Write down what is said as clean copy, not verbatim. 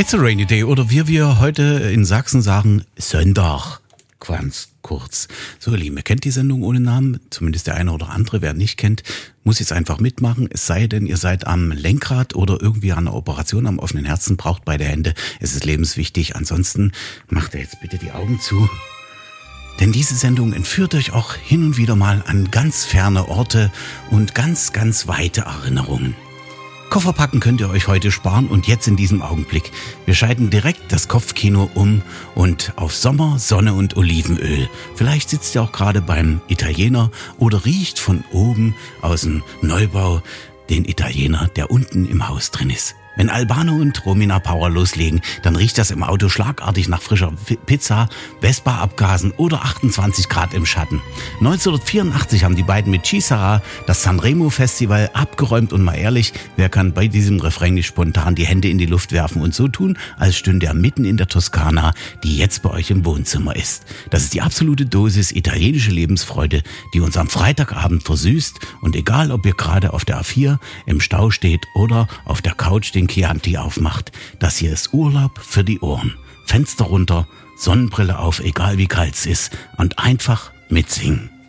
It's a rainy day oder wie wir heute in Sachsen sagen, Sonntag. Ganz kurz. So, ihr Lieben, ihr kennt die Sendung ohne Namen, zumindest der eine oder andere. Wer nicht kennt, muss jetzt einfach mitmachen. Es sei denn, ihr seid am Lenkrad oder irgendwie an einer Operation am offenen Herzen, braucht beide Hände. Es ist lebenswichtig. Ansonsten macht ihr jetzt bitte die Augen zu. Denn diese Sendung entführt euch auch hin und wieder mal an ganz ferne Orte und ganz, ganz weite Erinnerungen. Koffer packen könnt ihr euch heute sparen und jetzt in diesem Augenblick. Wir schalten direkt das Kopfkino um und auf Sommer, Sonne und Olivenöl. Vielleicht sitzt ihr auch gerade beim Italiener oder riecht von oben aus dem Neubau den Italiener, der unten im Haus drin ist. Wenn Albano und Romina Power loslegen, dann riecht das im Auto schlagartig nach frischer Pizza, Vespa-Abgasen oder 28 Grad im Schatten. 1984 haben die beiden mit Cisara das Sanremo-Festival abgeräumt und mal ehrlich, wer kann bei diesem Refrain nicht spontan die Hände in die Luft werfen und so tun, als stünde er mitten in der Toskana, die jetzt bei euch im Wohnzimmer ist. Das ist die absolute Dosis italienische Lebensfreude, die uns am Freitagabend versüßt und egal, ob ihr gerade auf der A4 im Stau steht oder auf der Couch den Chianti aufmacht. Das hier ist Urlaub für die Ohren. Fenster runter, Sonnenbrille auf, egal wie kalt es ist und einfach mitsingen.